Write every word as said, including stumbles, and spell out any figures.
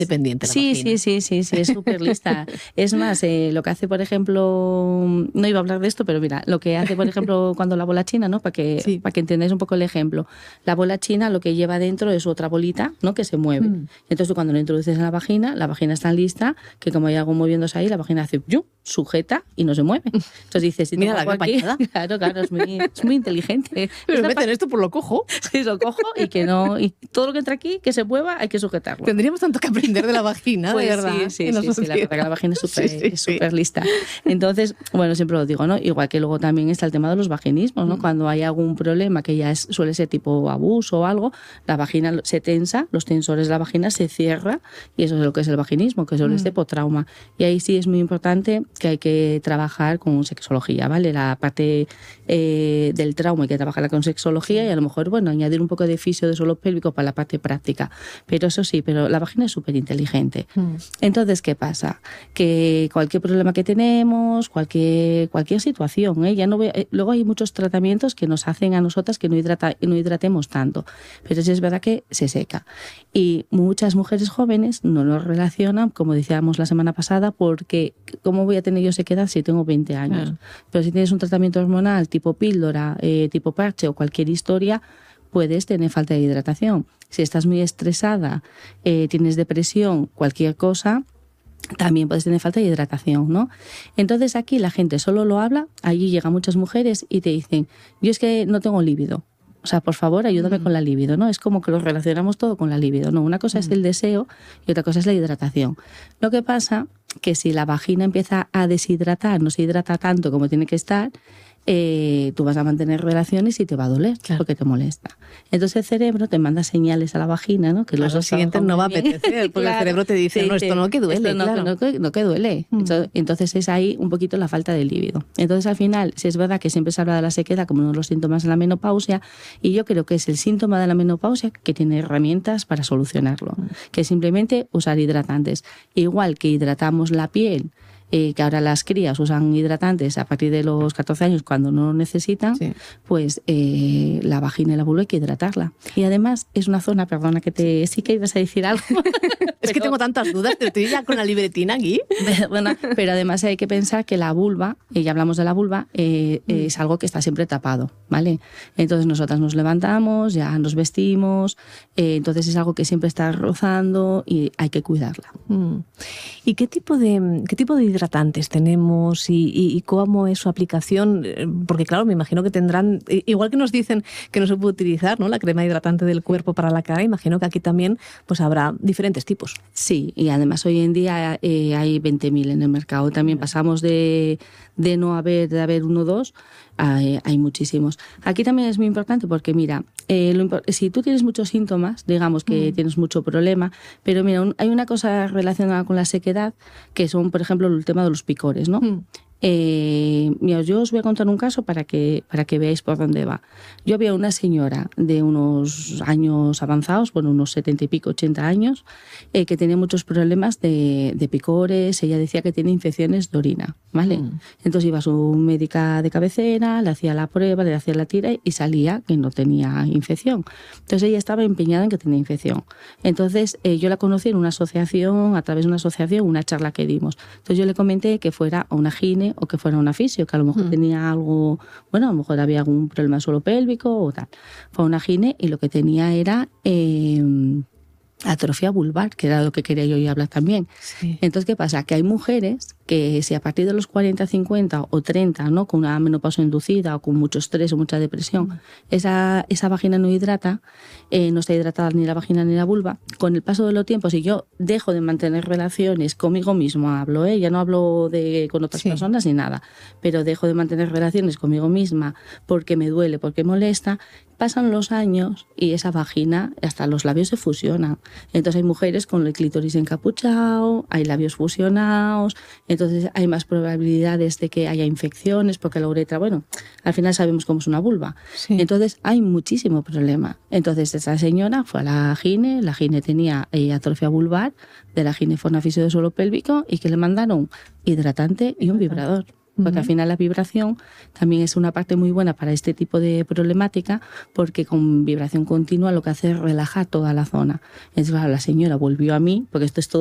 dependiente la sí, vagina. Sí, sí, sí, sí, es súper lista. Es más, eh, lo que hace, por ejemplo, no iba a hablar de esto, pero mira, lo que hace, por ejemplo, cuando la bola china, ¿no? Para que, Sí. para que entendáis un poco el ejemplo. La bola china lo que lleva dentro es otra bolita, ¿no? Que se mueve. Mm. Entonces tú cuando lo introduces en la vagina, la vagina está lista, que como hay algo moviéndose ahí, la vagina hace ¡yum! Sujeta y no se mueve. Entonces dices, si mira la toco aquí, acompañada. Claro, claro, es muy, es muy inteligente. Pero Esta meten esto por lo cojo. Sí, lo cojo y que no, y todo lo que entra aquí, que se mueva, hay que sujetarlo. Tendríamos tanto que aprender de la vagina, Pues de verdad. sí, sí, en la sí, sí, la verdad que la vagina es súper Sí, sí, sí. súper lista. Entonces, bueno, siempre lo digo, ¿no? Igual que luego también está el tema de los vaginismos, ¿no? Mm. Cuando hay algún problema que ya es, suele ser tipo abuso o algo, la vagina se tensa, los tensores de la vagina se cierra y eso es lo que es el vaginismo, que suele Mm. ser hipotrauma. Y ahí sí es muy importante que hay que trabajar con sexología, ¿vale? La parte eh, del trauma hay que trabajarla con sexología y a lo mejor, bueno, añadir un poco de fisio de suelo pélvico para la parte práctica. Pero eso sí, pero la vagina es súper inteligente. Mm. Entonces, ¿qué pasa? Que cualquier problema que tenemos, cualquier cualquier situación, ¿eh? Ya no voy a, eh, luego hay muchos tratamientos que nos hacen a nosotras que no, hidrata, no hidratemos tanto, pero sí es verdad que se seca. Y muchas mujeres jóvenes no lo relacionan, como decíamos la semana pasada, porque ¿cómo voy a tener yo sequedad si tengo veinte años? Claro. Pero si tienes un tratamiento hormonal tipo píldora, eh, tipo parche o cualquier historia, puedes tener falta de hidratación. Si estás muy estresada, eh, tienes depresión, cualquier cosa, también puedes tener falta de hidratación, ¿no? Entonces aquí la gente solo lo habla, allí llegan muchas mujeres y te dicen, yo es que no tengo líbido. O sea, por favor, ayúdame mm. con la libido, ¿no? Es como que lo relacionamos todo con la libido, ¿no? Una cosa mm. es el deseo y otra cosa es la hidratación. Lo que pasa que si la vagina empieza a deshidratar, no se hidrata tanto como tiene que estar, eh, tú vas a mantener relaciones y te va a doler, claro, porque te molesta. Entonces el cerebro te manda señales a la vagina, ¿no? Que claro, lo siguiente no va a apetecer, porque claro, el cerebro te dice, no, esto no que duele, esto no, claro. no, no, no que duele. Mm. Entonces es ahí un poquito la falta de líbido. Entonces al final, si es verdad que siempre se habla de la sequedad como uno de los síntomas de la menopausia, y yo creo que es el síntoma de la menopausia que tiene herramientas para solucionarlo, mm. que es simplemente usar hidratantes. Igual que hidratamos la piel, Eh, que ahora las crías usan hidratantes a partir de los catorce años cuando no lo necesitan, sí. pues eh, la vagina y la vulva hay que hidratarla. Y además es una zona, perdona que te... Sí que ibas a decir algo. Es pero, que tengo tantas dudas, te estoy ya con la libretina aquí. Pero, bueno, pero además hay que pensar que la vulva, y ya hablamos de la vulva, eh, mm. es algo que está siempre tapado, ¿vale? Entonces nosotras nos levantamos, ya nos vestimos, eh, entonces es algo que siempre está rozando y hay que cuidarla. Mm. ¿Y qué tipo de, qué tipo de hidratantes tenemos y, y, y cómo es su aplicación? Porque claro, me imagino que tendrán, igual que nos dicen que no se puede utilizar, ¿no?, la crema hidratante del cuerpo para la cara, imagino que aquí también pues habrá diferentes tipos. Sí, y además hoy en día eh, hay veinte mil en el mercado. También pasamos de, de no haber, de haber uno o dos, hay, hay muchísimos. Aquí también es muy importante porque mira, eh, lo, si tú tienes muchos síntomas, digamos que mm. tienes mucho problema, pero mira, un, hay una cosa relacionada con la sequedad que son, por ejemplo, el tema de los picores, ¿no? Mm. Eh, mira, yo os voy a contar un caso para que, para que veáis por dónde va. Yo había una señora de unos años avanzados, bueno, unos setenta y pico, ochenta años, eh, que tenía muchos problemas de, de picores. Ella decía que tenía infecciones de orina, ¿vale? Mm. Entonces iba a su médica de cabecera, le hacía la prueba, le hacía la tira y salía que no tenía infección. Entonces ella estaba empeñada en que tenía infección. Entonces eh, yo la conocí en una asociación, a través de una asociación, una charla que dimos. Entonces yo le comenté que fuera a una gine o que fuera una fisio, que a lo mejor mm. tenía algo, bueno, a lo mejor había algún problema de suelo pélvico o tal. Fue a una gine y lo que tenía era eh, atrofia vulvar, que era lo que quería yo y hablar también. Sí. Entonces, ¿qué pasa? Que hay mujeres que si a partir de los cuarenta, cincuenta o treinta, ¿no?, con una menopausia inducida o con mucho estrés o mucha depresión, mm. esa, esa vagina no hidrata, eh, no está hidratada ni la vagina ni la vulva, con el paso de los tiempos, si yo dejo de mantener relaciones conmigo mismo, hablo, ¿eh? Ya no hablo de, con otras sí. personas ni nada, pero dejo de mantener relaciones conmigo misma porque me duele, porque molesta, pasan los años y esa vagina, hasta los labios se fusionan. Entonces hay mujeres con el clítoris encapuchado, hay labios fusionados, entonces hay más probabilidades de que haya infecciones porque la uretra, bueno, al final sabemos cómo es una vulva. Sí. Entonces hay muchísimo problema. Entonces esa señora fue a la gine, la gine tenía eh, atrofia vulvar, de la gine fue una fisio de suelo pélvico y que le mandaron hidratante y un vibrador. Porque uh-huh. al final la vibración también es una parte muy buena para este tipo de problemática, porque con vibración continua lo que hace es relajar toda la zona. Entonces, la señora volvió a mí, porque esto es todo